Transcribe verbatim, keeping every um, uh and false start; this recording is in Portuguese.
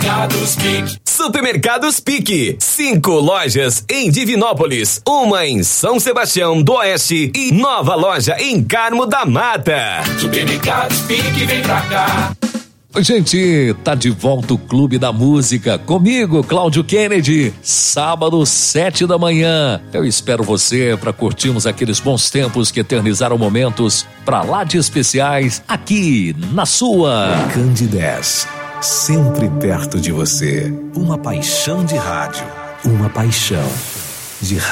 Supermercados Pique. Supermercados Pique. Cinco lojas em Divinópolis, uma em São Sebastião do Oeste e nova loja em Carmo da Mata. Supermercados Pique, vem pra cá. Gente, tá de volta o Clube da Música, comigo, Cláudio Kennedy, sábado, sete da manhã. Eu espero você para curtirmos aqueles bons tempos que eternizaram momentos pra lá de especiais aqui na sua Candidez, sempre perto de você. Uma paixão de rádio, uma paixão de rádio.